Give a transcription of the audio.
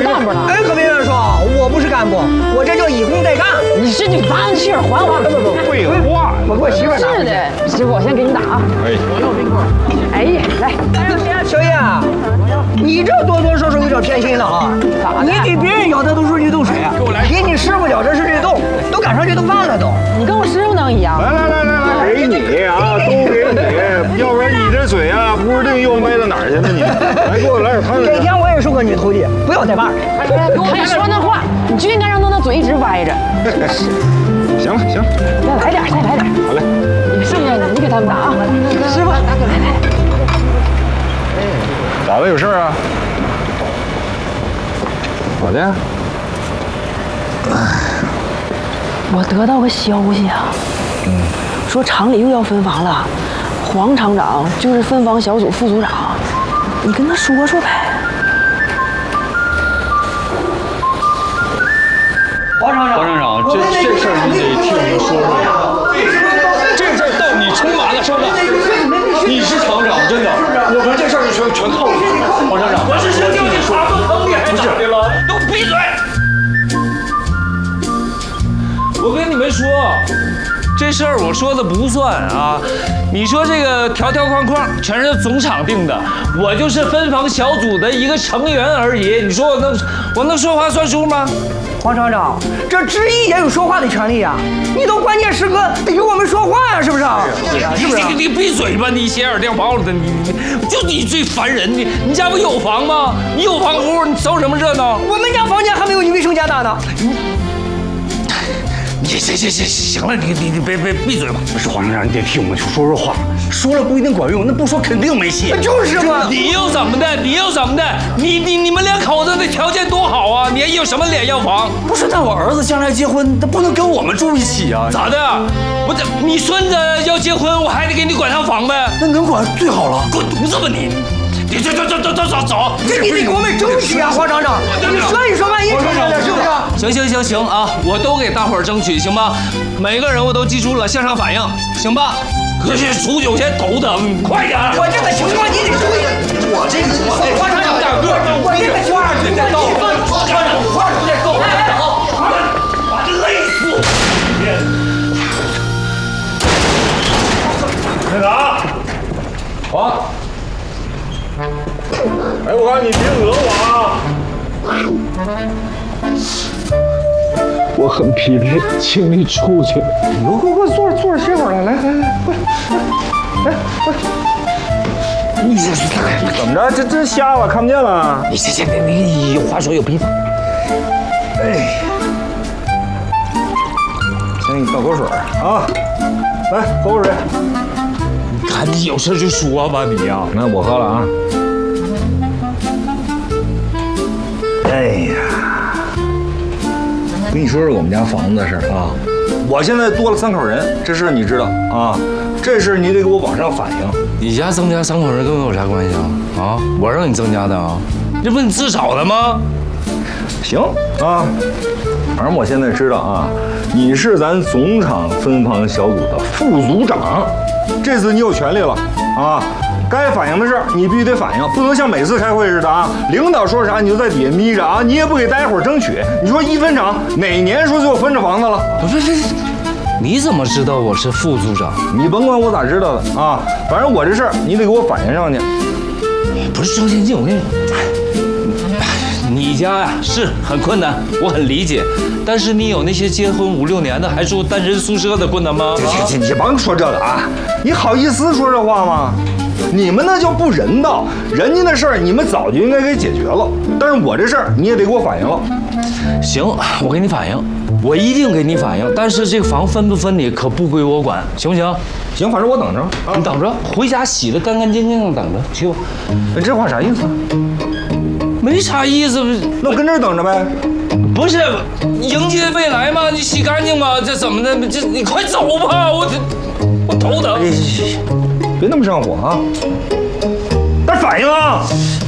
当干部了。 哎，可别乱说，我不是干部，我这叫以工代干。 你是你把气儿还我。 不， 废话， 我给我媳妇拿。 是的，师傅，我先给你打啊。 哎， 哎呀，来， 小叶，你这多多少少有点偏心了啊！你给别人舀的都是绿豆水，给你师傅舀的是绿豆，都赶上绿豆饭了都。 你跟我师傅能一样？ 来，给你啊，都给你，要不然你这嘴啊，不是定又歪到哪儿去了你？来，给我来点汤。 哪天我也收个女徒弟，不要带把儿。 还说那话，你就应该让他那嘴一直歪着。 行了， 再来点，再来点。 好嘞。 剩下的你给他们打啊，师傅。 咋了？有事啊？咋的？ 我得到个消息啊，说厂里又要分房了，黄厂长就是分房小组副组长，你跟他说说呗。 黄厂长，这事儿你得替我们说说呀。这事儿到你出马了，是不是？你是厂长，真的，我们这事儿就全靠你。黄厂长，我是谁叫你爬不坑里还咋的了？都闭嘴！我跟你们说，这事儿我说的不算啊。你说这个条条框框全是总厂定的，我就是分房小组的一个成员而已。你说我能说话算数吗？ 黄厂长，这执意也有说话的权利啊！你都关键时刻得给我们说话呀，是不是？是不是？ 你闭嘴吧！你斜耳掉包了的，就你最烦人！你家不有房吗？你有房屋，你凑什么热闹？ 我们家房价还没有你卫生间大呢。 行了，你别闭嘴吧！ 不是黄厂长，你得替我们说说话，说了不一定管用，那不说肯定没戏。 就是嘛， 你又怎么的？你们两口子的条件多好啊！你还有什么脸要房？ 不是，那我儿子将来结婚，他不能跟我们住一起啊？ 咋的？我这你孙子要结婚，我还得给你管上房呗？ 那能管最好了。 滚犊子吧你！你走！ 这你得给我们争取啊，黄厂长！你说一说，万一成了是不是？ 行啊，我都给大伙儿争取，行吧？每个人我都记住了，向上反映，行吧？可是数酒钱头疼，快点！ 我这个情况你得注意。 我这个情况，黄厂长大个， 我这个情况你得够。 黄厂长话不得够，把这累死我！ 队长，好。哎，我告诉你，别讹我啊！ 我很疲惫，请你出去。 快坐着歇会儿来，快！你怎么着？这瞎了，看不见了？ 你有话说有屁话。 哎，先给你倒口水啊！来，喝口水。 你看你有事就说吧，你呀。 那我喝了啊。哎呀，跟你说说我们家房子的事儿啊。我现在多了3口人，这事你知道啊？这事你得给我往上反映。 你家增加3口人跟我有啥关系啊？啊，我让你增加的啊，这不你自找的吗？ 行啊，反正我现在知道啊，你是咱总厂分房小组的副组长，这次你有权利了啊。该反映的事儿你必须得反映，不能像每次开会似的啊！领导说啥你就在底下眯着啊，你也不给大家伙儿争取。你说一分厂哪年说就分着房子了？ 不是，你怎么知道我是副组长？ 你甭管我咋知道的啊，反正我这事儿你得给我反映上去。 不是周先进，我跟你说，你家呀是很困难，我很理解，但是你有那些结婚5、6年的还住单人宿舍的困难吗？ 你甭说这个啊！你好意思说这话吗？你们那叫不人道，人家的事儿你们早就应该给解决了，但是我这事儿你也得给我反映了。 行，我给你反映，我一定给你反映，但是这个房分不分你可不归我管，行不行？ 行，反正我等着。 你等着，回家洗得干干净净的等着，去吧。 这话啥意思？ 没啥意思， 那我跟这儿等着呗。 不是迎接未来吗？你洗干净吗？这怎么的？这你快走吧，我头疼。 别那么上火啊！快反应啊！